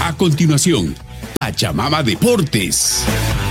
A continuación, Pachamama Deportes.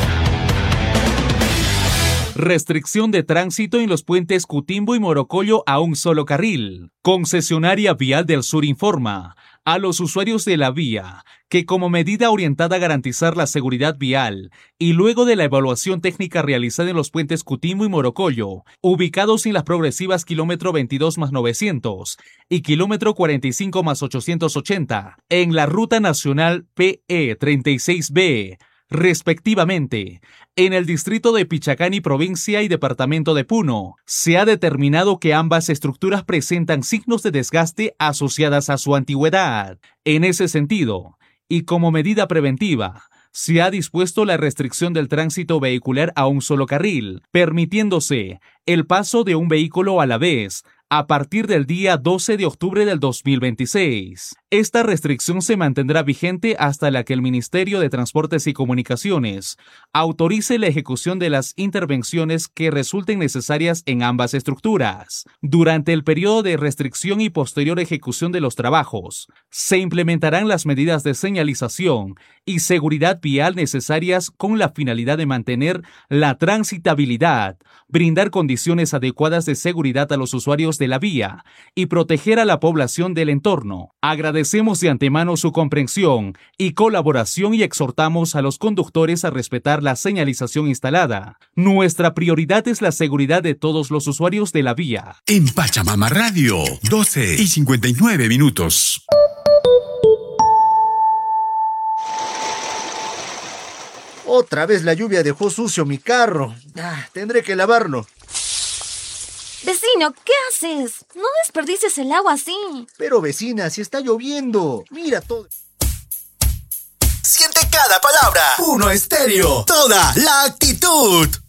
Restricción de tránsito en los puentes Cutimbo y Morocollo a un solo carril. Concesionaria Vial del Sur informa a los usuarios de la vía que, como medida orientada a garantizar la seguridad vial y luego de la evaluación técnica realizada en los puentes Cutimbo y Morocollo, ubicados en las progresivas kilómetro 22 más 900 y kilómetro 45 más 880, en la ruta nacional PE 36B, respectivamente, en el distrito de Pichacani, provincia y departamento de Puno, se ha determinado que ambas estructuras presentan signos de desgaste asociadas a su antigüedad. En ese sentido, y como medida preventiva, se ha dispuesto la restricción del tránsito vehicular a un solo carril, permitiéndose el paso de un vehículo a la vez, a partir del día 12 de octubre del 2026. Esta restricción se mantendrá vigente hasta la que el Ministerio de Transportes y Comunicaciones autorice la ejecución de las intervenciones que resulten necesarias en ambas estructuras. Durante el periodo de restricción y posterior ejecución de los trabajos, se implementarán las medidas de señalización y seguridad vial necesarias con la finalidad de mantener la transitabilidad, brindar condiciones adecuadas de seguridad a los usuarios de la vía y proteger a la población del entorno. Agradecemos de antemano su comprensión y colaboración y exhortamos a los conductores a respetar la señalización instalada. Nuestra prioridad es la seguridad de todos los usuarios de la vía. En Pachamama Radio, 12:59. Otra vez la lluvia dejó sucio mi carro. Tendré que lavarlo. Vecino, ¿qué haces? No desperdicies el agua así. Pero vecina, si está lloviendo. Mira todo. Siente cada palabra. Uno Estéreo. Toda la actitud.